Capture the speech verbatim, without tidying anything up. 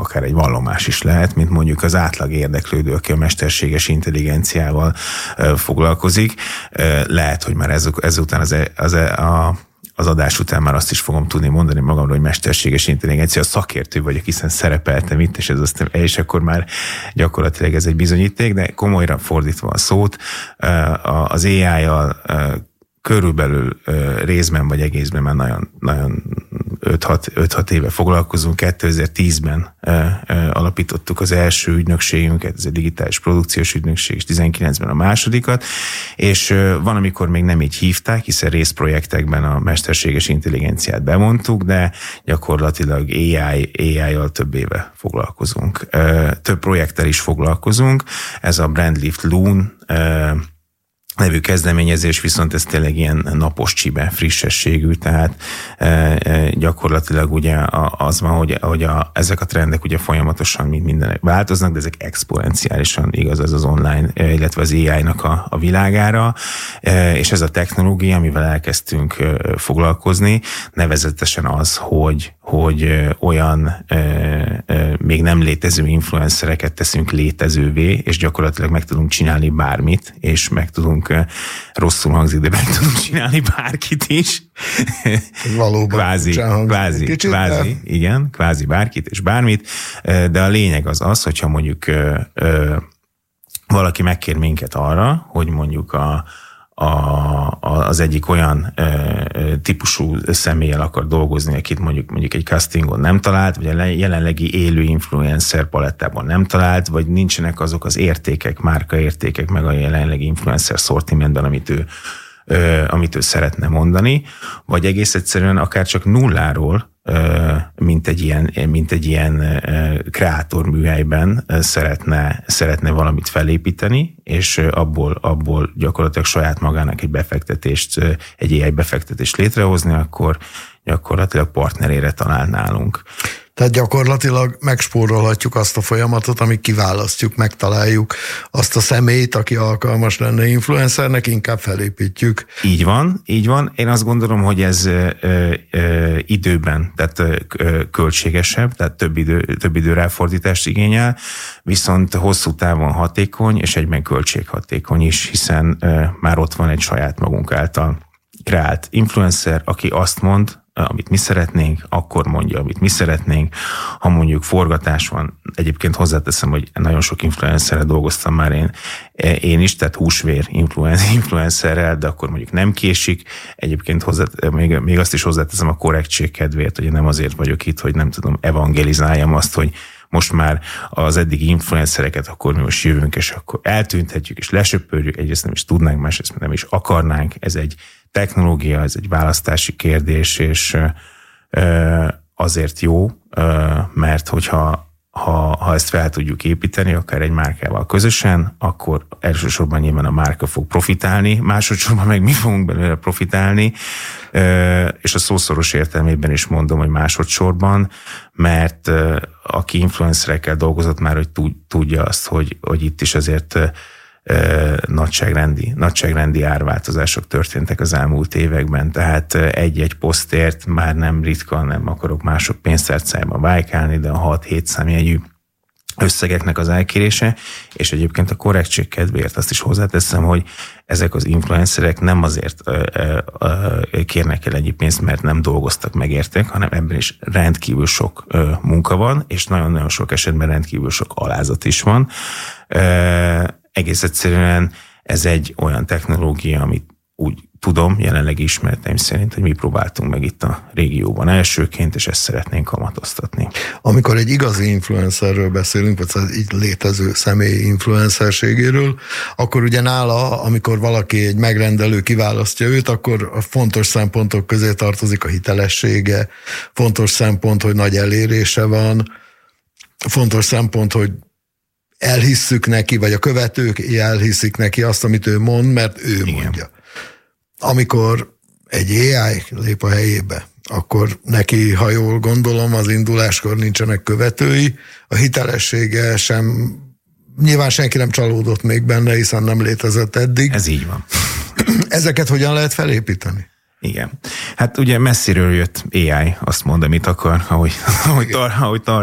akár egy vallomás is lehet, mint mondjuk az átlag érdeklődő, aki a mesterséges intelligenciával foglalkozik. Lehet, hogy már ez, ezután az, az, a az adás után már azt is fogom tudni mondani magamról, hogy mesterséges intelligencia, szakértő vagyok, hiszen szerepeltem itt, és, ez azt, és akkor már gyakorlatilag ez egy bizonyíték, de komolyra fordítva a szót, az á í-jal körülbelül részben vagy egészben már nagyon, nagyon öt-hat éve foglalkozunk. kétezer-tízben alapítottuk az első ügynökségünket, ez egy digitális produkciós ügynökség, és tizenkilencben a másodikat, és van, amikor még nem így hívták, hiszen részprojektekben a mesterséges intelligenciát bemondtuk, de gyakorlatilag á í, á í-jal több éve foglalkozunk. Több projekttel is foglalkozunk, ez a Brandlift Loon nevű kezdeményezés, viszont ez tényleg ilyen napos csibe, frissességű, tehát e, e, gyakorlatilag ugye az van, hogy, hogy a, ezek a trendek ugye folyamatosan mint mindenek változnak, de ezek exponenciálisan igaz ez az online, illetve az á í-nak a, a világára, e, és ez a technológia, amivel elkezdtünk e, foglalkozni, nevezetesen az, hogy, hogy olyan e, e, még nem létező influencereket teszünk létezővé, és gyakorlatilag meg tudunk csinálni bármit, és meg tudunk rosszul hangzik, de meg tudunk csinálni bárkit is. Valóban. Kvázi, kvázi, kicsit, kvázi de... igen, kvázi bárkit és bármit, de a lényeg az az, hogyha mondjuk ö, ö, valaki megkér minket arra, hogy mondjuk a A, az egyik olyan e, típusú személlyel akar dolgozni, akit mondjuk, mondjuk egy castingon nem talált, vagy a jelenlegi élő influencer palettában nem talált, vagy nincsenek azok az értékek, márkaértékek, meg a jelenlegi influencer szortimentben, amit ő, e, amit ő szeretne mondani, vagy egész egyszerűen akár csak nulláról, mint egy ilyen, mint egy ilyen kreátorműhelyben szeretne, szeretne valamit felépíteni, és abból, abból gyakorlatilag saját magának egy befektetést, egy á í befektetést létrehozni, akkor gyakorlatilag partnerére talál nálunk. Tehát gyakorlatilag megspórolhatjuk azt a folyamatot, amíg kiválasztjuk, megtaláljuk azt a személyt, aki alkalmas lenne influencernek, inkább felépítjük. Így van, így van. Én azt gondolom, hogy ez ö, ö, időben, tehát ö, költségesebb, tehát több idő, több idő ráfordítást igényel, viszont hosszú távon hatékony, és egyben költséghatékony is, hiszen ö, már ott van egy saját magunk által kreált influencer, aki azt mond, amit mi szeretnénk, akkor mondja, amit mi szeretnénk. Ha mondjuk forgatás van, egyébként hozzáteszem, hogy nagyon sok influencerrel dolgoztam már én, én is, tehát húsvér influencerrel, de akkor mondjuk nem késik. Egyébként hozzá, még, még azt is hozzáteszem a korrektség kedvéért, hogy nem azért vagyok itt, hogy nem tudom, evangelizáljam azt, hogy most már az eddigi influencereket, akkor mi most jövünk, és akkor eltüntetjük, és lesöpörjük, egyrészt nem is tudnánk, másrészt nem is akarnánk. Ez egy technológia, ez egy választási kérdés, és azért jó, mert hogyha ha, ha ezt fel tudjuk építeni, akár egy márkával közösen, akkor elsősorban nyilván a márka fog profitálni, másodszorban meg mi fogunk belőle profitálni, és a szószoros értelmében is mondom, hogy másodszorban, mert aki influencerekkel dolgozott már, hogy tudja azt, hogy, hogy itt is azért nagyságrendi, nagyságrendi árváltozások történtek az elmúlt években, tehát egy-egy posztért már nem ritka, nem akarok mások pénztárcájában vájkálni, de a hat-hét számjegyű összegeknek az elkérése, és egyébként a korrektség kedvéért azt is hozzáteszem, hogy ezek az influencerek nem azért ö, ö, ö, kérnek el ennyi pénzt, mert nem dolgoztak meg értek, hanem ebben is rendkívül sok ö, munka van, és nagyon-nagyon sok esetben rendkívül sok alázat is van. Ö, egész egyszerűen ez egy olyan technológia, amit úgy tudom, jelenlegi ismereteim szerint, hogy mi próbáltunk meg itt a régióban elsőként, és ezt szeretnénk kamatoztatni. Amikor egy igazi influencerről beszélünk, vagy az így létező személy influencerségéről, akkor ugye nála, amikor valaki egy megrendelő kiválasztja őt, akkor a fontos szempontok közé tartozik a hitelessége, fontos szempont, hogy nagy elérése van, fontos szempont, hogy elhisszük neki, vagy a követők elhiszik neki azt, amit ő mond, mert ő Igen. mondja. Amikor egy á í lép a helyébe, akkor neki, ha jól gondolom, az induláskor nincsenek követői, a hitelessége sem, nyilván senki nem csalódott még benne, hiszen nem létezett eddig. Ez így van. Ezeket hogyan lehet felépíteni? Igen. Hát ugye messziről jött á í, azt mondom, amit akar, ahogy, ahogy, tar, ahogy tart.